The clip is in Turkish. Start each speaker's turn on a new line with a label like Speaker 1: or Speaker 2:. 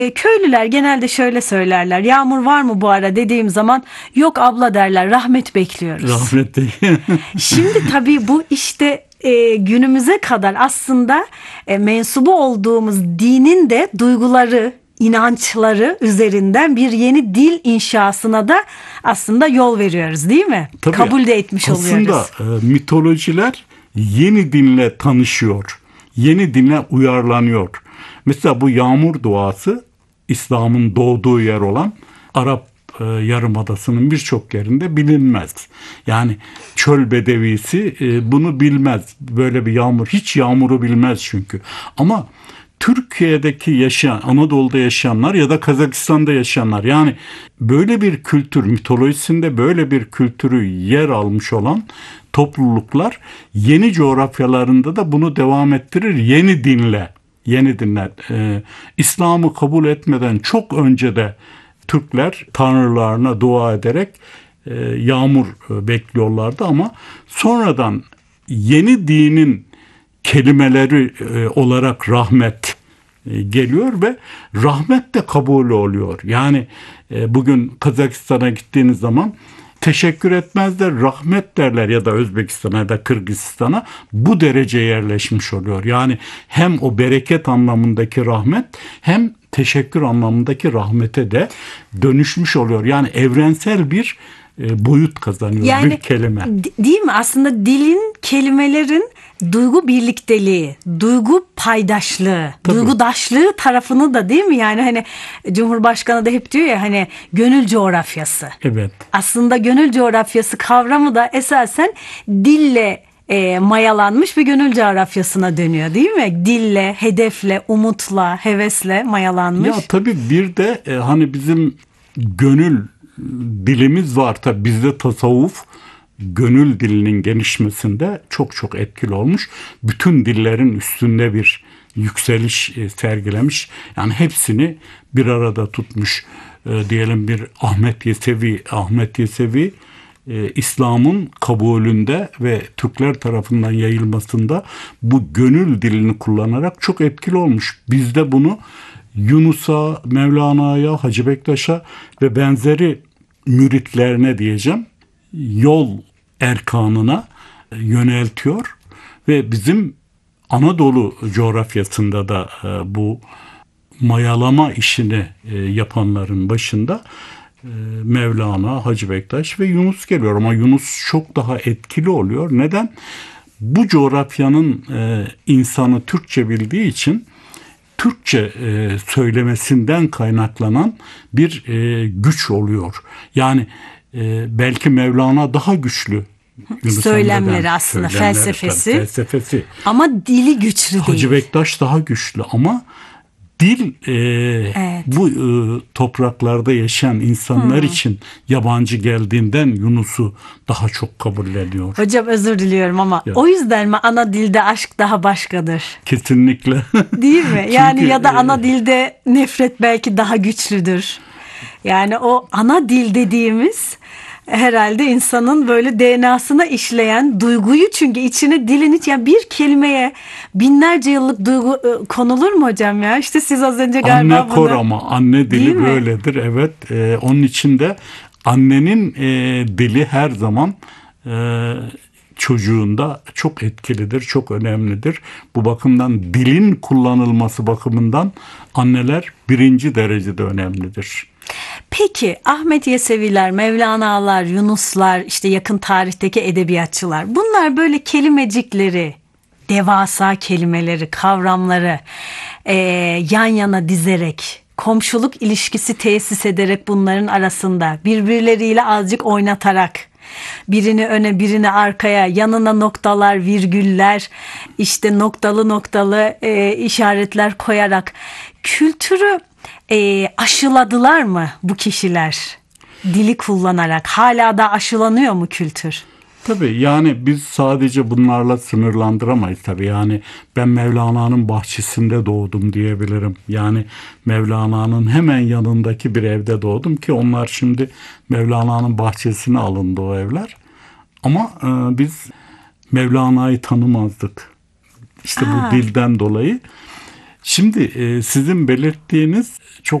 Speaker 1: Köylüler genelde şöyle söylerler. Yağmur var mı bu ara dediğim zaman yok abla derler, rahmet bekliyoruz.
Speaker 2: Rahmet değil.
Speaker 1: Şimdi tabii bu işte günümüze kadar aslında mensubu olduğumuz dinin de duyguları, inançları üzerinden bir yeni dil inşasına da aslında yol veriyoruz, değil mi?
Speaker 2: Tabii,
Speaker 1: kabul de etmiş oluyoruz.
Speaker 2: Aslında mitolojiler yeni dinle tanışıyor. Yeni dinle uyarlanıyor. Mesela bu yağmur duası İslam'ın doğduğu yer olan Arap Yarımadası'nın birçok yerinde bilinmez. Yani çöl bedevisi bunu bilmez. Böyle bir yağmur, hiç yağmuru bilmez çünkü. Ama Türkiye'deki yaşayan, Anadolu'da yaşayanlar ya da Kazakistan'da yaşayanlar, yani böyle bir kültür, mitolojisinde böyle bir kültürü yer almış olan topluluklar yeni coğrafyalarında da bunu devam ettirir yeni dinle. Yeni dinler. İslam'ı kabul etmeden çok önce de Türkler tanrılarına dua ederek yağmur bekliyorlardı ama sonradan yeni dinin kelimeleri olarak rahmet geliyor ve rahmet de kabul oluyor. Yani bugün Kazakistan'a gittiğiniz zaman teşekkür etmezler, rahmet derler ya da Özbekistan'a ya da Kırgızistan'a, bu derece yerleşmiş oluyor. Yani hem o bereket anlamındaki rahmet hem teşekkür anlamındaki rahmete de dönüşmüş oluyor. Yani evrensel bir boyut kazanıyor
Speaker 1: yani,
Speaker 2: bir kelime.
Speaker 1: Değil mi? Aslında dilin, kelimelerin duygu birlikteliği, duygu paydaşlığı,
Speaker 2: Tabii.
Speaker 1: duygudaşlığı tarafını da, değil mi? Yani hani Cumhurbaşkanı da hep diyor ya, hani gönül coğrafyası.
Speaker 2: Evet.
Speaker 1: Aslında gönül coğrafyası kavramı da esasen dille mayalanmış bir gönül coğrafyasına dönüyor, değil mi? Dille, hedefle, umutla, hevesle mayalanmış.
Speaker 2: Ya tabii bir de hani bizim gönül dilimiz var. Tabii bizde tasavvuf gönül dilinin gelişmesinde çok çok etkili olmuş. Bütün dillerin üstünde bir yükseliş sergilemiş. Yani hepsini bir arada tutmuş. Diyelim bir Ahmet Yesevi İslam'ın kabulünde ve Türkler tarafından yayılmasında bu gönül dilini kullanarak çok etkili olmuş. Bizde bunu Yunus'a, Mevlana'ya, Hacı Bektaş'a ve benzeri müritlerine diyeceğim, yol erkanına yöneltiyor ve bizim Anadolu coğrafyasında da bu mayalama işini yapanların başında Mevlana, Hacı Bektaş ve Yunus geliyor. Ama Yunus çok daha etkili oluyor. Neden? Bu coğrafyanın insanı Türkçe bildiği için Türkçe söylemesinden kaynaklanan bir güç oluyor. Yani belki Mevlana daha güçlü.
Speaker 1: Söylemleri aslında, felsefesi. Ama dili güçlü değil.
Speaker 2: Hacı Bektaş daha güçlü ama dil evet. Bu topraklarda yaşayan insanlar için yabancı geldiğinden Yunus'u daha çok kabulleniyor.
Speaker 1: Hocam özür diliyorum ama o yüzden mi ana dilde aşk daha başkadır?
Speaker 2: Kesinlikle.
Speaker 1: Değil mi? Yani çünkü, ya da ana dilde nefret belki daha güçlüdür. Yani o ana dil dediğimiz herhalde insanın böyle DNA'sına işleyen duyguyu, çünkü içine dilin yani bir kelimeye binlerce yıllık duygu konulur mu hocam ya? İşte siz az önce galiba
Speaker 2: anne kor ama anne dili böyledir. Evet. Onun için de annenin dili her zaman çocuğunda çok etkilidir, çok önemlidir. Bu bakımdan dilin kullanılması bakımından anneler birinci derecede önemlidir.
Speaker 1: Peki Ahmet Yeseviler, Mevlana'lar, Yunuslar, işte yakın tarihteki edebiyatçılar, bunlar böyle kelimecikleri, devasa kelimeleri, kavramları yan yana dizerek, komşuluk ilişkisi tesis ederek bunların arasında birbirleriyle azıcık oynatarak, birini öne birini arkaya, yanına noktalar, virgüller, işte noktalı işaretler koyarak kültürü aşıladılar mı bu kişiler? Dili kullanarak hala da aşılanıyor mu kültür?
Speaker 2: Tabii yani biz sadece bunlarla sınırlandıramayız tabii. Yani ben Mevlana'nın bahçesinde doğdum diyebilirim. Yani Mevlana'nın hemen yanındaki bir evde doğdum ki onlar şimdi Mevlana'nın bahçesine alındı o evler. Ama biz Mevlana'yı tanımazdık. İşte bu dilden dolayı. Şimdi sizin belirttiğiniz çok